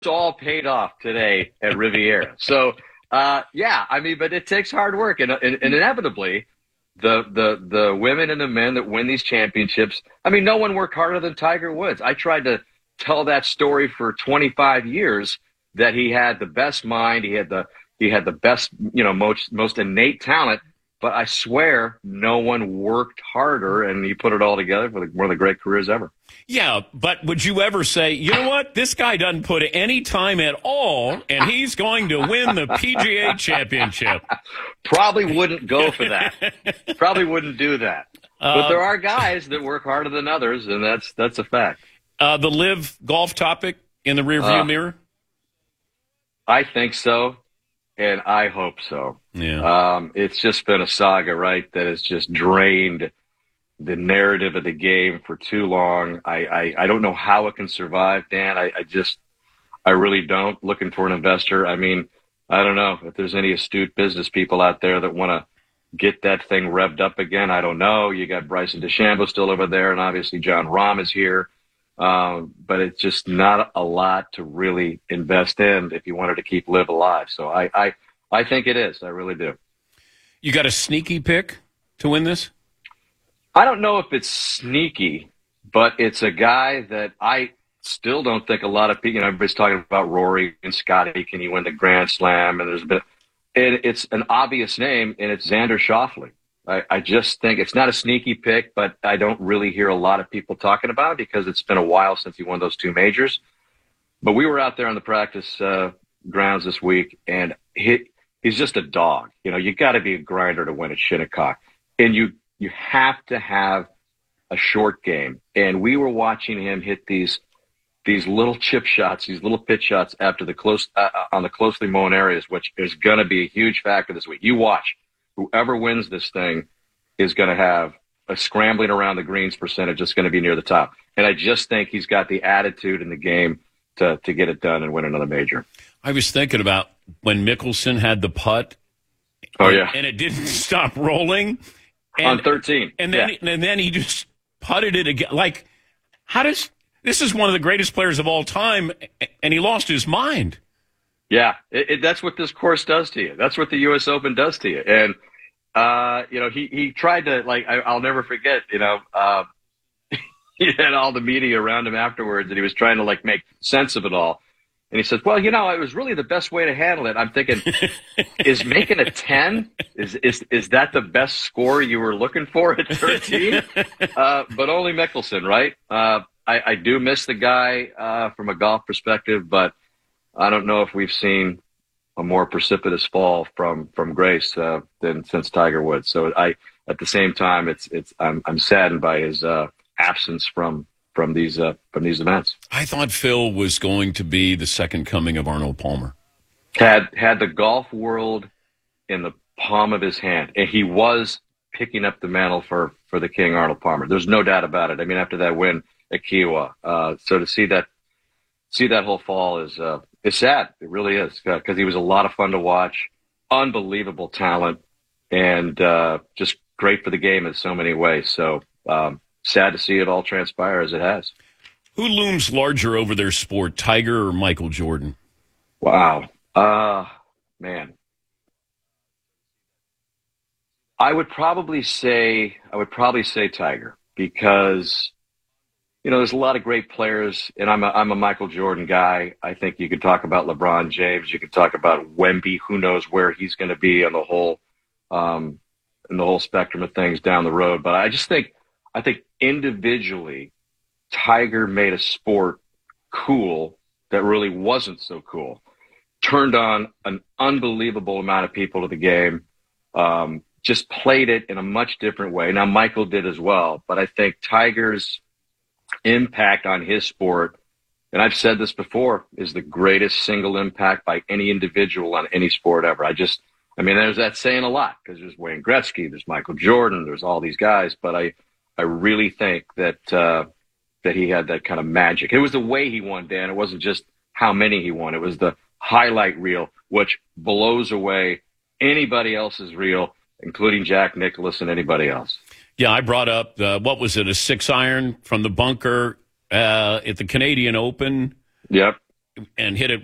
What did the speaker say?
all paid off today at Riviera. So, yeah, I mean, but it takes hard work, and inevitably, the women and the men that win these championships. I mean, no one worked harder than Tiger Woods. I tried to tell that story for 25 years that he had the best mind, he had the best, most innate talent. But I swear, no one worked harder, and he put it all together for one of the great careers ever. Yeah, but would you ever say, you know what, this guy doesn't put any time at all, and he's going to win the PGA Championship? Probably wouldn't go for that. Probably wouldn't do that. But there are guys that work harder than others, and that's a fact. The live golf topic in the rearview mirror? I think so, and I hope so. Yeah. It's just been a saga, right, that has just drained the narrative of the game for too long. I don't know how it can survive, Dan. I really don't. Looking for an investor. I mean, I don't know if there's any astute business people out there that want to get that thing revved up again. I don't know. You got Bryson DeChambeau still over there, and obviously John Rahm is here. But it's just not a lot to really invest in if you wanted to keep live alive. So I think it is. I really do. You got a sneaky pick to win this? I don't know if it's sneaky, but it's a guy that I still don't think a lot of people, everybody's talking about Rory and Scotty, can he win the Grand Slam? And it's an obvious name, and it's Xander Schauffele. I just think it's not a sneaky pick, but I don't really hear a lot of people talking about it because it's been a while since he won those two majors. But we were out there on the practice grounds this week, and he's just a dog. You got to be a grinder to win at Shinnecock. And you have to have a short game. And we were watching him hit these little chip shots, these little pitch shots after on the closely mown areas, which is going to be a huge factor this week. You watch. Whoever wins this thing is going to have a scrambling around the greens percentage that's going to be near the top. And I just think he's got the attitude in the game to get it done and win another major. I was thinking about when Mickelson had the putt. Oh, yeah. And it didn't stop rolling. On 13. And then he just putted it again. Like, this is one of the greatest players of all time, and he lost his mind. Yeah, that's what this course does to you. That's what the U.S. Open does to you. And, he tried to, I'll never forget, he had all the media around him afterwards, and he was trying to, make sense of it all. And he says, well, it was really the best way to handle it. I'm thinking, is making a 10, is that the best score you were looking for at 13? But only Mickelson, right? I do miss the guy from a golf perspective, but I don't know if we've seen a more precipitous fall from grace than since Tiger Woods. So at the same time, I'm saddened by his absence from these events. I thought Phil was going to be the second coming of Arnold Palmer. Had the golf world in the palm of his hand, and he was picking up the mantle for the King, Arnold Palmer. There's no doubt about it. I mean, after that win at Kiowa, so to see that whole fall is sad. It really is, because he was a lot of fun to watch, unbelievable talent, and just great for the game in so many ways. So sad to see it all transpire as it has. Who looms larger over their sport, Tiger or Michael Jordan? Wow. Man. I would probably say Tiger, because there's a lot of great players, and I'm a Michael Jordan guy. I think you could talk about LeBron James, you could talk about Wemby. Who knows where he's going to be on the whole in the whole spectrum of things down the road. But I think individually, Tiger made a sport cool that really wasn't so cool. Turned on an unbelievable amount of people to the game. Just played it in a much different way. Now, Michael did as well, but I think Tiger's impact on his sport, and I've said this before, is the greatest single impact by any individual on any sport ever. There's that saying a lot, because there's Wayne Gretzky, there's Michael Jordan, there's all these guys, but I really think that he had that kind of magic. It was the way he won, Dan. It wasn't just how many he won. It was the highlight reel, which blows away anybody else's reel, including Jack Nicklaus and anybody else. Yeah, I brought up, a 6-iron from the bunker at the Canadian Open. Yep. and hit it